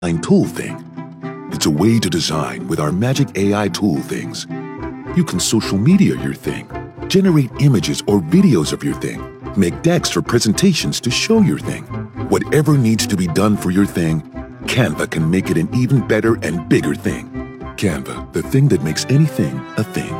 tool thing. It's a way to design with our magic AI tool things. You can social media your thing, generate images or videos of your thing, make decks or presentations to show your thing. Whatever needs to be done for your thing, Canva can make it an even better and bigger thing. Canva, the thing that makes anything a thing.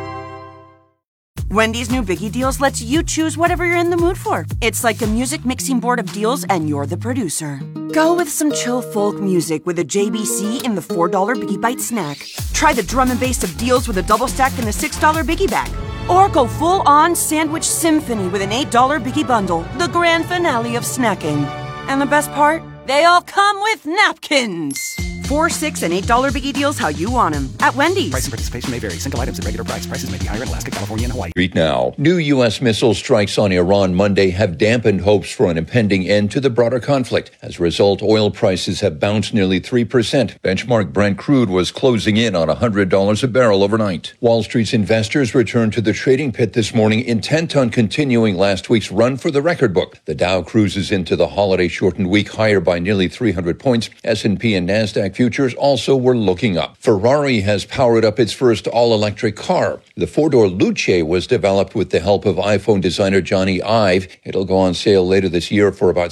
Wendy's new Biggie Deals lets you choose whatever you're in the mood for. It's like a music mixing board of deals and you're the producer. Go with some chill folk music with a JBC in the $4 Biggie Bite snack. Try the drum and bass of deals with a double stack in the $6 Biggie Bag. Or go full-on sandwich symphony with an $8 Biggie Bundle, the grand finale of snacking. And the best part? They all come with napkins. $4, $6, and $8 Biggie Deals how you want them at Wendy's. Price and participation may vary. Single items at regular price. Prices may be higher in Alaska, California, and Hawaii. Read now. New U.S. missile strikes on Iran Monday have dampened hopes for an impending end to the broader conflict. As a result, oil prices have bounced nearly 3%. Benchmark Brent crude was closing in on $100 a barrel overnight. Wall Street's investors returned to the trading pit this morning, intent on continuing last week's run for the record book. The Dow cruises into the holiday-shortened week higher by nearly 300 points. S&P and NASDAQ futures also were looking up. Ferrari has powered up its first all-electric car. The four-door Luce was developed with the help of iPhone designer Johnny Ive. It'll go on sale later this year for about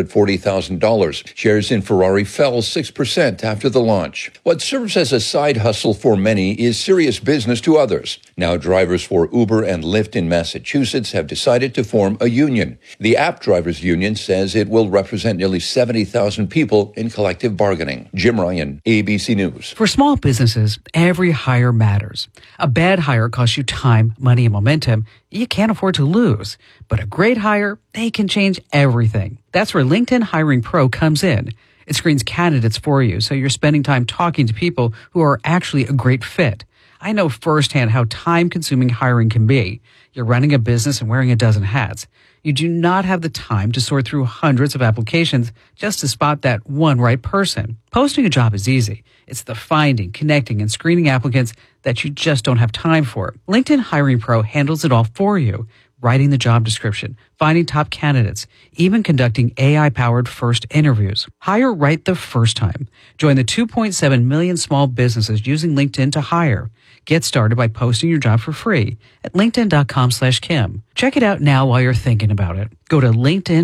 $640,000. Shares in Ferrari fell 6% after the launch. What serves as a side hustle for many is serious business to others. Now drivers for Uber and Lyft in Massachusetts have decided to form a union. The App Drivers Union says it will represent nearly 70,000 people in collective bargaining. Jim Ryan, ABC News. For small businesses, every hire matters. A bad hire costs you time, money, and momentum you can't afford to lose. But a great hire, they can change everything. That's where LinkedIn Hiring Pro comes in. It screens candidates for you, so you're spending time talking to people who are actually a great fit. I know firsthand how time-consuming hiring can be. You're running a business and wearing a dozen hats. You do not have the time to sort through hundreds of applications just to spot that one right person. Posting a job is easy. It's the finding, connecting, and screening applicants that you just don't have time for. LinkedIn Hiring Pro handles it all for you. Writing the job description, finding top candidates, even conducting AI-powered first interviews. Hire right the first time. Join the 2.7 million small businesses using LinkedIn to hire. Get started by posting your job for free at linkedin.com/Kim. Check it out now while you're thinking about it. Go to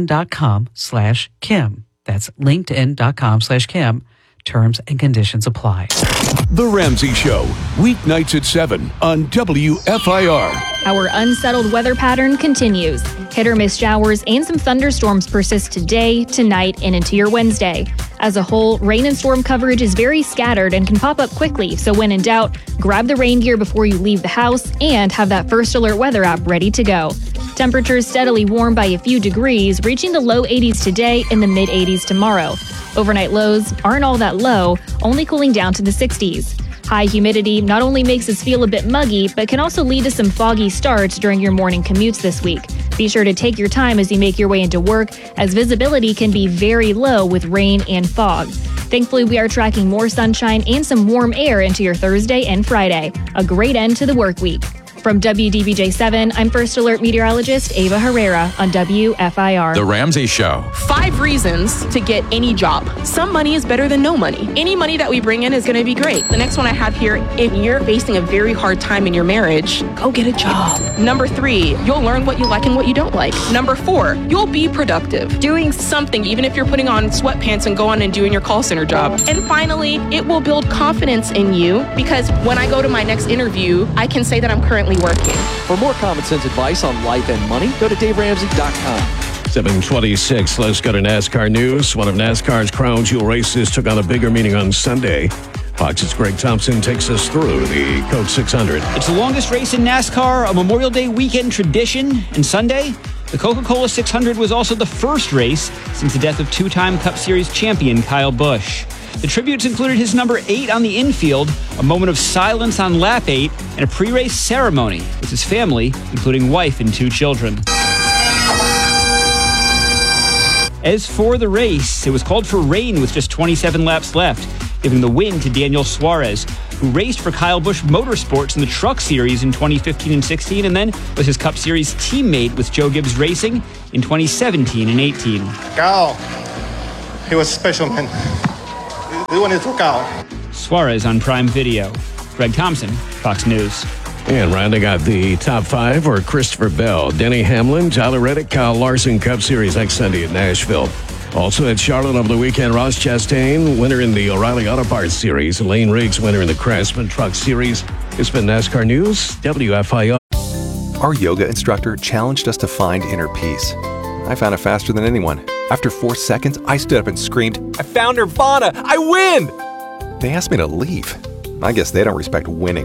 linkedin.com/Kim. That's linkedin.com/Kim. Terms and conditions apply. The Ramsey Show, weeknights at 7 on WFIR. Our unsettled weather pattern continues. Hit or miss showers and some thunderstorms persist today, tonight, and into your Wednesday. As a whole, rain and storm coverage is very scattered and can pop up quickly, so when in doubt, grab the rain gear before you leave the house and have that First Alert weather app ready to go. Temperatures steadily warm by a few degrees, reaching the low 80s today and the mid 80s tomorrow. Overnight lows aren't all that low, only cooling down to the 60s. High humidity not only makes us feel a bit muggy, but can also lead to some foggy starts during your morning commutes this week. Be sure to take your time as you make your way into work, as visibility can be very low with rain and fog. Thankfully, we are tracking more sunshine and some warm air into your Thursday and Friday. A great end to the work week. From WDBJ7, I'm First Alert meteorologist Ava Herrera on WFIR. The Ramsey Show. 5 reasons to get any job. Some money is better than no money. Any money that we bring in is going to be great. The next one I have here, if you're facing a very hard time in your marriage, go get a job. Number 3, you'll learn what you like and what you don't like. Number 4, you'll be productive. Doing something, even if you're putting on sweatpants and going and doing your call center job. And finally, it will build confidence in you, because when I go to my next interview, I can say that I'm currently working. For more common sense advice on life and money, go to DaveRamsey.com. 7:26. Let's go to NASCAR news. One of NASCAR's crown jewel races took on a bigger meaning on Sunday. Fox's Greg Thompson takes us through the Coke 600. It's the longest race in NASCAR, a Memorial Day weekend tradition. And Sunday, the Coca-Cola 600 was also the first race since the death of two-time Cup Series champion Kyle Busch. The tributes included his number 8 on the infield, a moment of silence on lap 8, and a pre-race ceremony with his family, including wife and 2 children. As for the race, it was called for rain with just 27 laps left, giving the win to Daniel Suarez, who raced for Kyle Busch Motorsports in the Truck Series in 2015 and 16, and then was his Cup Series teammate with Joe Gibbs Racing in 2017 and 18. Kyle, he was special, man. We want it to out. Suarez on Prime Video. Greg Thompson, Fox News. And rounding out the top 5 are Christopher Bell, Denny Hamlin, Tyler Reddick, Kyle Larson, Cup Series next Sunday at Nashville. Also at Charlotte over the weekend, Ross Chastain, winner in the O'Reilly Auto Parts Series, and Lane Riggs, winner in the Craftsman Truck Series. It's been NASCAR News, WFIO. Our yoga instructor challenged us to find inner peace. I found it faster than anyone. After 4 seconds, I stood up and screamed, "I found Nirvana! I win!" They asked me to leave. I guess they don't respect winning.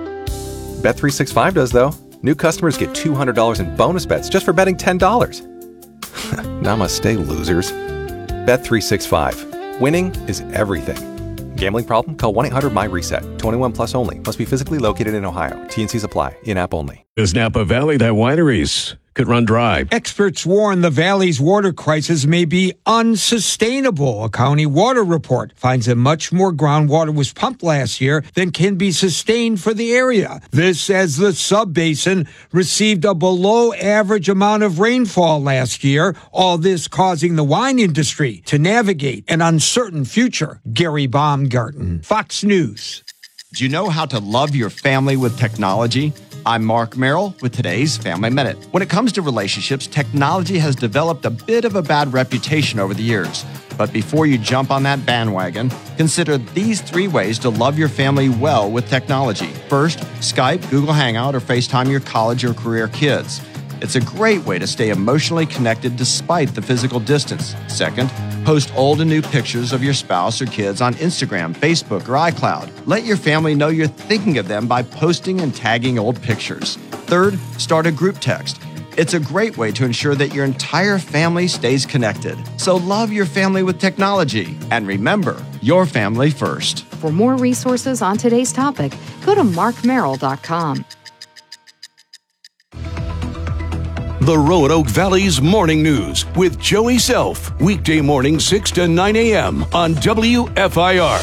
Bet365 does, though. New customers get $200 in bonus bets just for betting $10. Namaste, losers. Bet365. Winning is everything. Gambling problem? Call 1-800-MY-RESET. 21 plus only. Must be physically located in Ohio. T&Cs apply. In-app only. Is Napa Valley that wineries could run dry? Experts warn the valley's water crisis may be unsustainable. A county water report finds that much more groundwater was pumped last year than can be sustained for the area. This as the sub-basin received a below-average amount of rainfall last year, all this causing the wine industry to navigate an uncertain future. Gary Baumgarten, Fox News. Do you know how to love your family with technology? I'm Mark Merrill with today's Family Minute. When it comes to relationships, technology has developed a bit of a bad reputation over the years. But before you jump on that bandwagon, consider these 3 ways to love your family well with technology. First, Skype, Google Hangout, or FaceTime your college or career kids. It's a great way to stay emotionally connected despite the physical distance. Second, post old and new pictures of your spouse or kids on Instagram, Facebook, or iCloud. Let your family know you're thinking of them by posting and tagging old pictures. Third, start a group text. It's a great way to ensure that your entire family stays connected. So love your family with technology. And remember, your family first. For more resources on today's topic, go to markmerrill.com. The Roanoke Valley's Morning News with Joey Self. Weekday morning 6 to 9 a.m. on WFIR.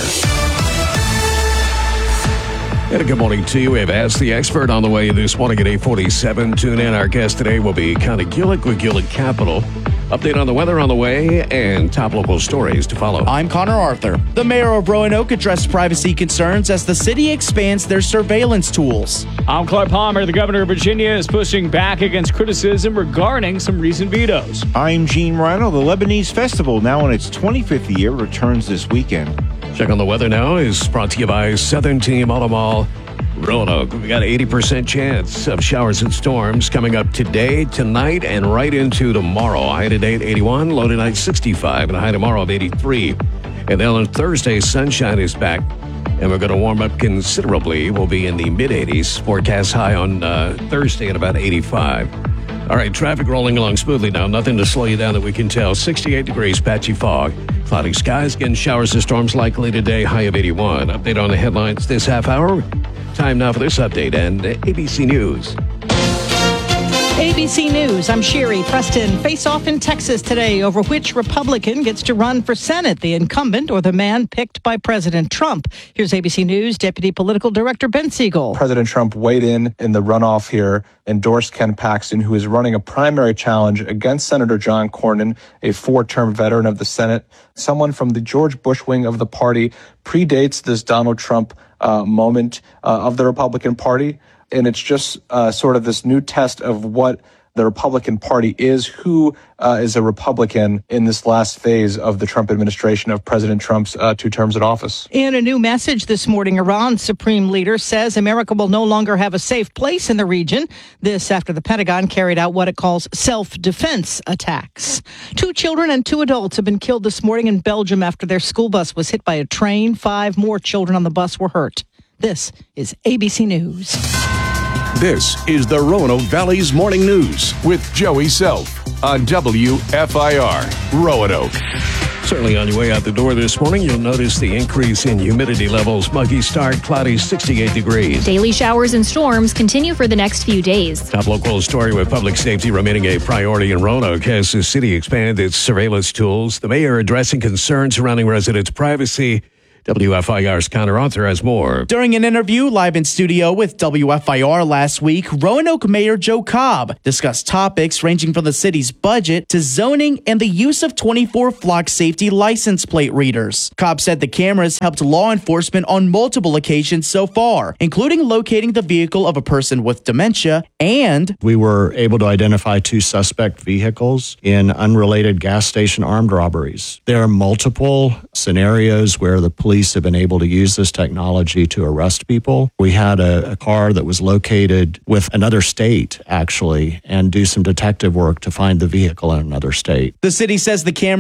And a good morning to you. We have Ask the Expert on the way this morning at 8:47. Tune in. Our guest today will be Connie Gillick with Gillick Capital. Update on the weather on the way and top local stories to follow. I'm Connor Arthur. The mayor of Roanoke addressed privacy concerns as the city expands their surveillance tools. I'm Clark Palmer. The governor of Virginia is pushing back against criticism regarding some recent vetoes. I'm Gene Rhino. The Lebanese Festival, now in its 25th year, returns this weekend. Check on the weather now is brought to you by Southern Team Auto Mall. Roanoke, we got 80% chance of showers and storms coming up today, tonight, and right into tomorrow. High today at 81, low tonight 65, and a high tomorrow of 83. And then on Thursday, sunshine is back, and we're going to warm up considerably. We'll be in the mid-80s. Forecast high on Thursday at about 85. All right, traffic rolling along smoothly now. Nothing to slow you down that we can tell. 68 degrees, patchy fog. Cloudy skies, again, showers and storms likely today, high of 81. Update on the headlines this half hour. Time now for this update and ABC News. ABC News, I'm Sherry Preston. Face off in Texas today over which Republican gets to run for Senate, the incumbent or the man picked by President Trump. Here's ABC News Deputy Political Director Ben Siegel. President Trump weighed in the runoff here, endorsed Ken Paxton, who is running a primary challenge against Senator John Cornyn, a 4-term veteran of the Senate, someone from the George Bush wing of the party, predates this Donald Trump moment of the Republican Party. And it's just sort of this new test of what the Republican Party is, who is a Republican in this last phase of the Trump administration of President Trump's 2 terms in office. In a new message this morning, Iran's supreme leader says America will no longer have a safe place in the region. This after the Pentagon carried out what it calls self-defense attacks. 2 children and 2 adults have been killed this morning in Belgium after their school bus was hit by a train. 5 more children on the bus were hurt. This is ABC News. This is the Roanoke Valley's Morning News with Joey Self on WFIR Roanoke. Certainly on your way out the door this morning, you'll notice the increase in humidity levels. Muggy start, cloudy, 68 degrees. Daily showers and storms continue for the next few days. Top local story with public safety remaining a priority in Roanoke as the city expands its surveillance tools. The mayor addressing concerns surrounding residents' privacy WFIR's Connor Arthur has more. During an interview live in studio with WFIR last week, Roanoke Mayor Joe Cobb discussed topics ranging from the city's budget to zoning and the use of 24 flock safety license plate readers. Cobb said the cameras helped law enforcement on multiple occasions so far, including locating the vehicle of a person with dementia, and we were able to identify 2 suspect vehicles in unrelated gas station armed robberies. There are multiple scenarios where the police have been able to use this technology to arrest people. We had a car that was located with another state, actually, and do some detective work to find the vehicle in another state. The city says the camera